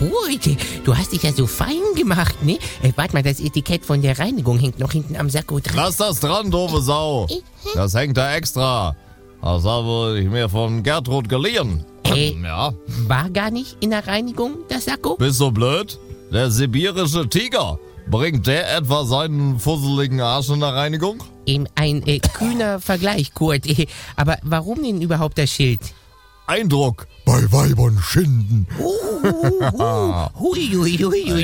Kurt, du hast dich ja so fein gemacht, ne? Warte mal, das Etikett von der Reinigung hängt noch hinten am Sakko dran. Lass das dran, doofe Sau. Das hängt da extra. Das habe ich mir von Gertrud geliehen. Ja. War gar nicht in der Reinigung, das Sakko? Bist du blöd? Der sibirische Tiger. Bringt der etwa seinen fusseligen Arsch in der Reinigung? Ein kühner Vergleich, Kurt. Aber warum denn überhaupt das Schild? Eindruck bei Weibern schinden. Hui.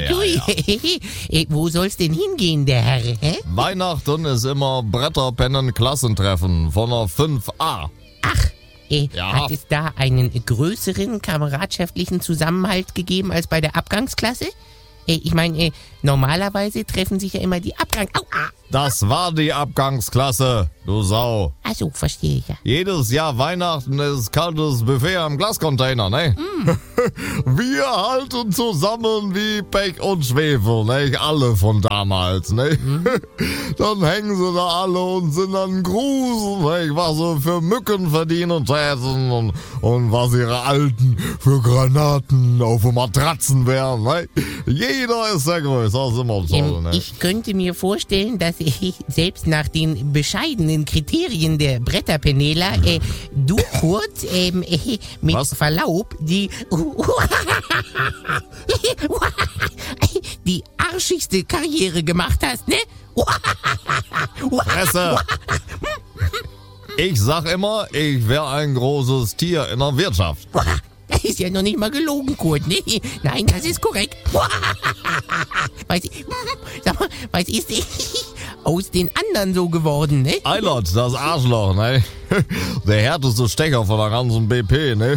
Wo soll's denn hingehen, der Herr? Weihnachten ist immer Bretterpennen-Klassentreffen von der 5a. Ach, Ja. hat es da einen größeren kameradschaftlichen Zusammenhalt gegeben als bei der Abgangsklasse? Ich meine, normalerweise treffen sich ja immer die Das war die Abgangsklasse, du Sau. Ach so, verstehe ich ja. Jedes Jahr Weihnachten ist kaltes Buffet am Glascontainer, ne? Wir halten zusammen wie Pech und Schwefel, ne? Alle von damals, ne? Dann hängen sie da alle und sind dann Grusen, ne? Was sie für Mücken verdienen täten und was ihre Alten für Granaten auf den Matratzen wären, ne? Jeder ist der Größte, das ist immer so, ne? Ich könnte mir vorstellen, dass selbst nach den bescheidenen Kriterien der Bretterpenela, du, Kurt, mit Was? Verlaub, die arschigste Karriere gemacht hast, ne? Fresse! Ich sag immer, ich wäre ein großes Tier in der Wirtschaft. Das ist ja noch nicht mal gelogen, Kurt, ne? Nein, das ist korrekt. Sag mal, was ist aus den anderen so geworden, ne? Eilert, das Arschloch, ne? Der härteste Stecher von der ganzen BP, ne?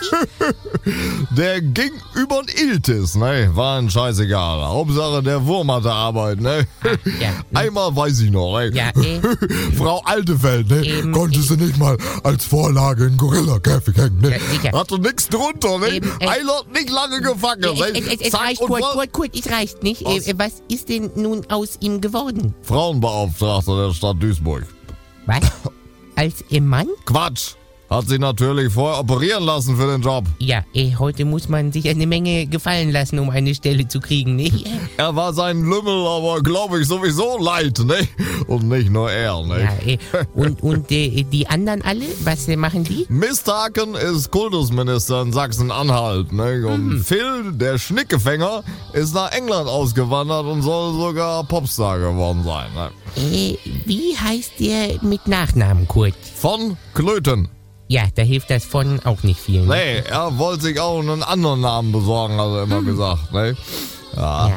Der ging übern Iltis, ne? War ein scheißegal. Hauptsache der Wurm hatte Arbeit, ne? Ja. Einmal weiß ich noch, ne? Ja, Frau Altefeld, ne? Konnte sie nicht mal als Vorlage in Gorilla-Käfig hängen, ne? Ja, sicher. Hatte nix drunter, ne? Eilert nicht lange gefangen, ne? Es Zack reicht, und Kurt, es reicht nicht. Was? Was ist denn nun aus ihm geworden? Frauenbeauftragter der Stadt Duisburg. Was? Als Mann? Quatsch! Hat sie natürlich vorher operieren lassen für den Job. Ja, heute muss man sich eine Menge gefallen lassen, um eine Stelle zu kriegen, ne? Er war sein Lümmel, aber glaube ich sowieso leid, ne? Und nicht nur er, ne? Ja, und die anderen alle, was machen die? Misthaken ist Kultusminister in Sachsen-Anhalt, ne? Und Phil, der Schnickefänger, ist nach England ausgewandert und soll sogar Popstar geworden sein, ne? Wie heißt der mit Nachnamen, Kurt? Von Klöten. Ja, da hilft das von auch nicht viel. Ne? Nee, er wollte sich auch einen anderen Namen besorgen, hat er immer gesagt, ne? Ja.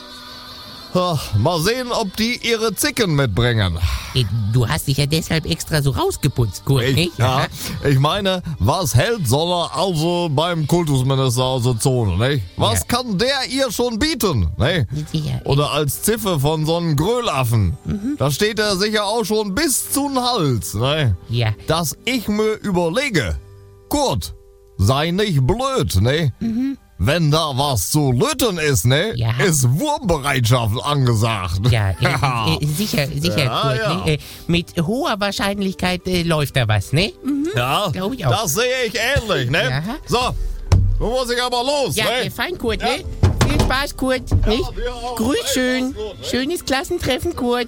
Mal sehen, ob die ihre Zicken mitbringen. Du hast dich ja deshalb extra so rausgeputzt, Kurt, nicht? Ja, ich meine, was hält soll er also beim Kultusminister aus der Zone, ne? Was kann der ihr schon bieten, ne? Sicher. Oder als Ziffe von so einem Grölaffen. Da steht er sicher auch schon bis zum Hals, ne? Ja. Dass ich mir überlege, Kurt, sei nicht blöd, ne? Wenn da was zu löten ist, ne? Ja. Ist Wurmbereitschaft angesagt. Ja, sicher, Ja, Kurt. ja. Ne? Mit hoher Wahrscheinlichkeit läuft da was, ne? Ja, Glaub ich auch. das sehe ich ähnlich, ne? Ja. So, nun muss ich aber los, Ja, ne? fein, Kurt, Ja. ne? Viel Spaß, Kurt, nicht? dir auch. Grüß Hey, schön. mach's gut, ne? Schönes Klassentreffen, Kurt.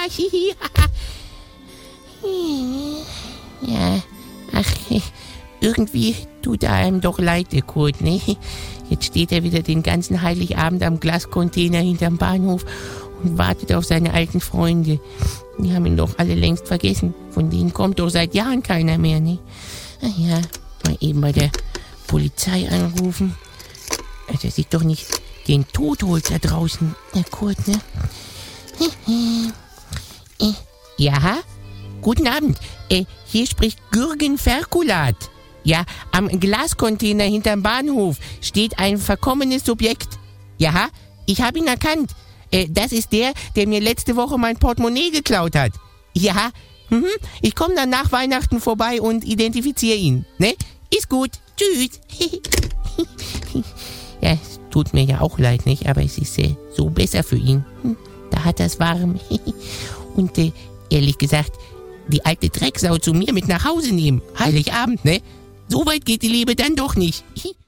Ja, ach, irgendwie tut einem doch leid, der Kurt, ne? Jetzt steht er wieder den ganzen Heiligabend am Glascontainer hinterm Bahnhof und wartet auf seine alten Freunde. Die haben ihn doch alle längst vergessen. Von denen kommt doch seit Jahren keiner mehr, ne? Ach ja, mal eben bei der Polizei anrufen. Dass er sich doch nicht den Tod holt da draußen, der Kurt, ne? Ja, guten Abend. Hier spricht Gürgen Ferkulat. Ja, am Glascontainer hinterm Bahnhof steht ein verkommenes Subjekt. Ja, ich habe ihn erkannt. Das ist der mir letzte Woche mein Portemonnaie geklaut hat. Ja, ich komme dann nach Weihnachten vorbei und identifiziere ihn. Ne? Ist gut. Tschüss. Ja, es tut mir ja auch leid, nicht? Aber es ist so besser für ihn. Da hat er's warm. Und ehrlich gesagt, die alte Drecksau zu mir mit nach Hause nehmen. Heiligabend, ne? So weit geht die Liebe dann doch nicht.